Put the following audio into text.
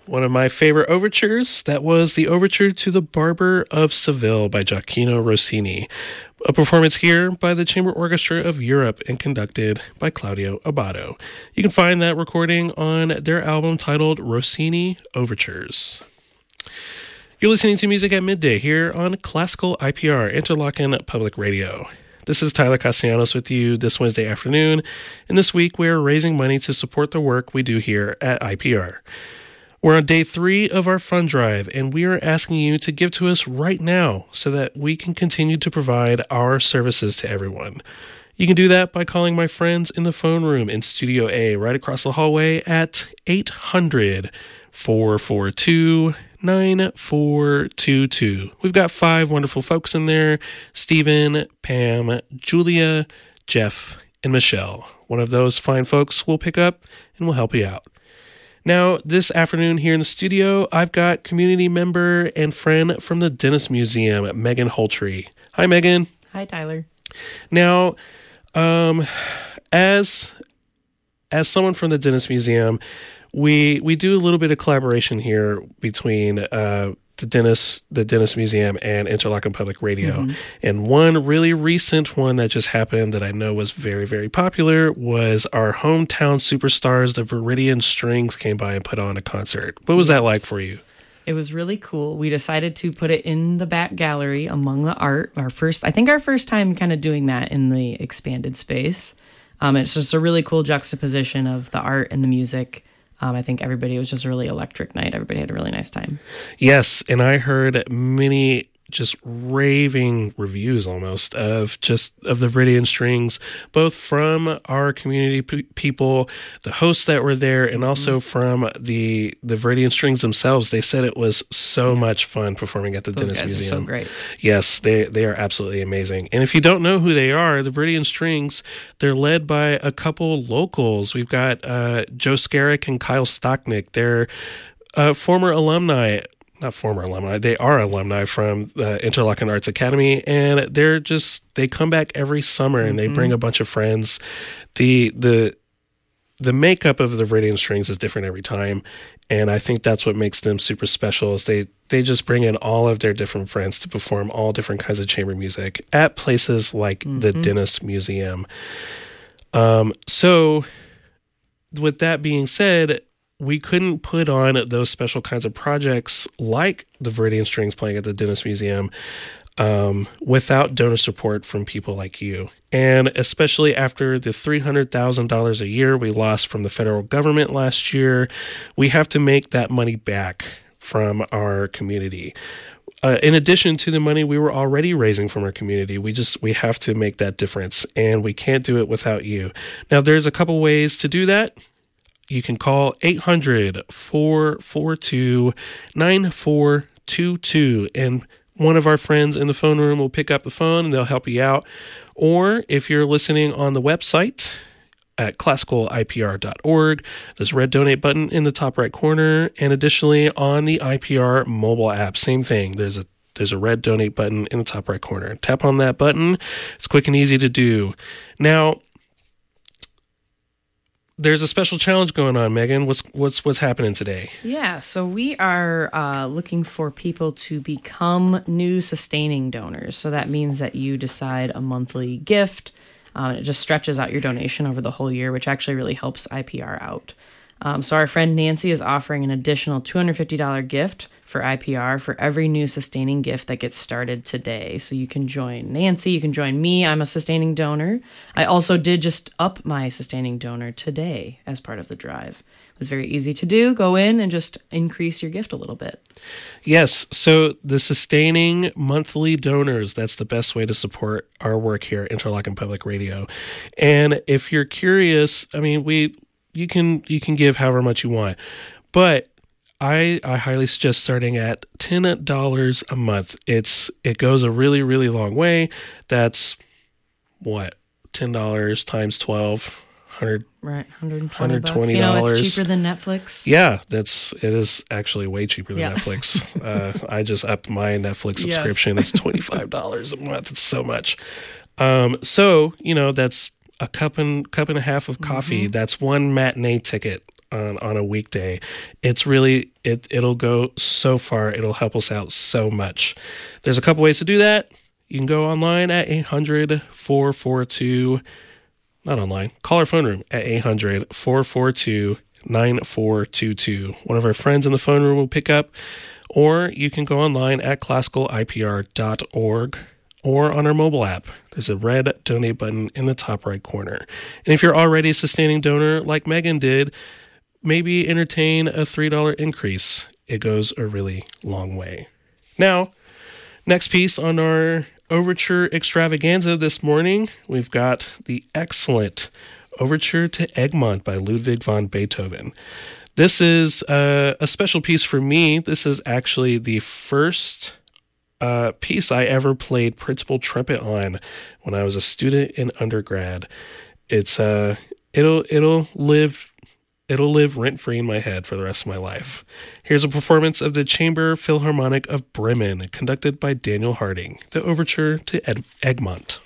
One of my favorite overtures, that was the overture to The Barber of Seville by Gioacchino Rossini, a performance here by the Chamber Orchestra of Europe and conducted by Claudio Abbado. You can find that recording on their album titled Rossini Overtures. You're listening to Music at Midday here on Classical IPR, Interlochen Public Radio. This is Tyler Castellanos with you this Wednesday afternoon, and this week we're raising money to support the work we do here at IPR. We're on day 3 of our fund drive, and we are asking you to give to us right now so that we can continue to provide our services to everyone. You can do that by calling my friends in the phone room in Studio A right across the hallway at 800-442-9422. We've got 5 wonderful folks in there: Stephen, Pam, Julia, Jeff, and Michelle. One of those fine folks will pick up and will help you out. Now, this afternoon here in the studio, I've got community member and friend from the Dennis Museum, Megan Holtree. Hi, Megan. Hi, Tyler. Now, as someone from the Dennis Museum, we do a little bit of collaboration here between the Dennis Museum and Interlochen Public Radio. Mm-hmm. And one really recent one that just happened that I know was very, very popular was our hometown superstars, the Viridian Strings, came by and put on a concert. What was that like for you? It was really cool. We decided to put it in the back gallery among the art. Our first time kind of doing that in the expanded space. It's just a really cool juxtaposition of the art and the music. I think it was just a really electric night. Everybody had a really nice time. Yes, and I heard many just raving reviews almost of the Viridian Strings, both from our community people, the hosts that were there, and also from the Viridian Strings themselves. They said it was so much fun performing at the Dennis Museum. Those guys are so great. Yes, they are absolutely amazing. And if you don't know who they are, the Viridian Strings, they're led by a couple locals. We've got Joe Skarek and Kyle Stocknick. They're former alumni. Not former alumni, they are alumni from the Interlochen Arts Academy, and they come back every summer and they bring a bunch of friends. The makeup of the Viridian Strings is different every time, and I think that's what makes them super special is they just bring in all of their different friends to perform all different kinds of chamber music at places like the Dennis Museum. So with that being said, we couldn't put on those special kinds of projects like the Viridian Strings playing at the Dennis Museum without donor support from people like you. And especially after the $300,000 a year we lost from the federal government last year, we have to make that money back from our community. In addition to the money we were already raising from our community, we have to make that difference, and we can't do it without you. Now, there's a couple ways to do that. You can call 800-442-9422, and one of our friends in the phone room will pick up the phone and they'll help you out. Or if you're listening on the website at classicalipr.org, there's a red donate button in the top right corner, and additionally on the IPR mobile app, same thing. There's a red donate button in the top right corner. Tap on that button. It's quick and easy to do. Now, there's a special challenge going on, Megan. What's happening today? Yeah, so we are looking for people to become new sustaining donors. So that means that you decide a monthly gift. It just stretches out your donation over the whole year, which actually really helps IPR out. So our friend Nancy is offering an additional $250 gift for IPR for every new sustaining gift that gets started today. So you can join Nancy, you can join me. I'm a sustaining donor. I also did just up my sustaining donor today as part of the drive. It was very easy to do. Go in and just increase your gift a little bit. Yes, so the sustaining monthly donors, that's the best way to support our work here at Interlochen Public Radio. And if you're curious, I mean, you can give however much you want, but I highly suggest starting at $10 a month. It goes a really, really long way. That's what, $10 times 12, $100. Right, $120. You know, it's cheaper than Netflix. Yeah, it is actually way cheaper than Netflix. I just upped my Netflix subscription. Yes. It's $25 a month. It's so much. So, that's a cup and a half of coffee. That's one matinee ticket on a weekday. It's really, it'll go so far. It'll help us out so much. There's a couple ways to do that. You can go online at 800-442, not online, call our phone room at 800-442-9422. One of our friends in the phone room will pick up, or you can go online at classicalipr.org or on our mobile app. There's a red donate button in the top right corner. And if you're already a sustaining donor like Megan did, maybe entertain a $3 increase. It goes a really long way. Now, next piece on our Overture extravaganza this morning, we've got the excellent Overture to Egmont by Ludwig van Beethoven. This is a special piece for me. This is actually the first piece I ever played principal trumpet on when I was a student in undergrad. It's it'll live rent-free in my head for the rest of my life. Here's a performance of the Chamber Philharmonic of Bremen, conducted by Daniel Harding, the Overture to Egmont.